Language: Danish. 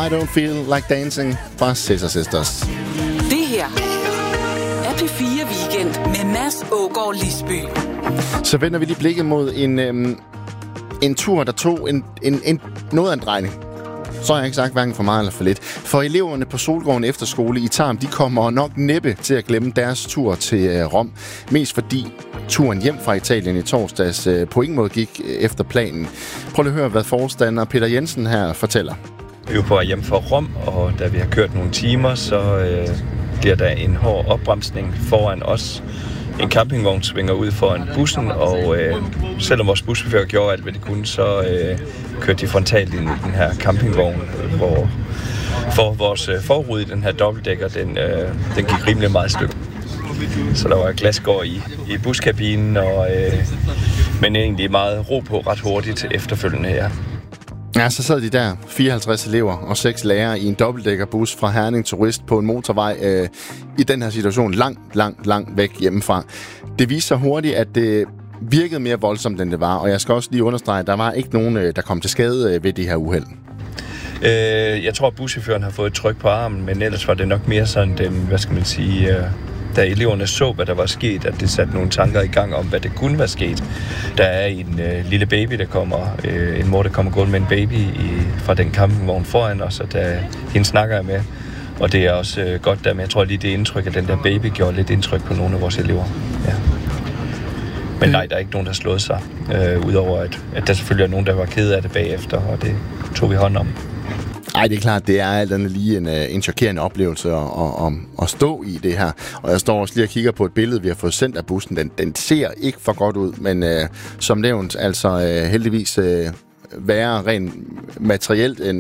I Don't Feel Like Dancing fra Scissor Sisters. Det her er P4 Weekend med Mads Aagaard Lisby. Så vender vi lige blikket mod en tur, der tog noget af en drejning. Så har jeg ikke sagt hverken for meget eller for lidt. For eleverne på Solgården Efterskole i Tarm, de kommer nok næppe til at glemme deres tur til Rom. Mest fordi turen hjem fra Italien i torsdags på ingen måde gik efter planen. Prøv lige at høre, hvad forstander Peter Jensen her fortæller. Vi var på hjem fra Rom, og da vi har kørt nogle timer, så bliver der en hård opbremsning foran os. En campingvogn svinger ud foran bussen, og selvom vores buschauffør gjorde alt, hvad de kunne, så kørte de frontalt ind i den her campingvogn, hvor vores forrude i den her dobbeltdækker, den gik rimelig meget stykke. Så der var glasgård i buskabinen, men egentlig meget ro på ret hurtigt efterfølgende her. Ja, så sad de der, 54 elever og 6 lærere i en dobbeltdækkerbus fra Herning Turist på en motorvej i den her situation langt væk hjemmefra. Det viste sig hurtigt, at det virkede mere voldsomt, end det var, og jeg skal også lige understrege, at der var ikke nogen, der kom til skade ved det her uheld. Jeg tror, at buschaufføren har fået et tryk på armen, men ellers var det nok mere sådan den, da eleverne så, hvad der var sket, at det satte nogle tanker i gang om, hvad det kunne være sket. Der er en lille baby, en mor, der kommer gående med en baby fra den campingvogn foran os, og hende snakker jeg med. Og det er også godt der, men jeg tror lige, det indtryk, at den der baby gjorde lidt indtryk på nogle af vores elever. Ja. Men nej, der er ikke nogen, der har slået sig, udover at der selvfølgelig er nogen, der var ked af det bagefter, og det tog vi hånd om. Ej, det er klart, det er alt andet lige en chokerende oplevelse at stå i det her. Og jeg står også lige og kigger på et billede, vi har fået sendt af bussen. Den ser ikke for godt ud, men som nævnt, altså heldigvis værre rent materielt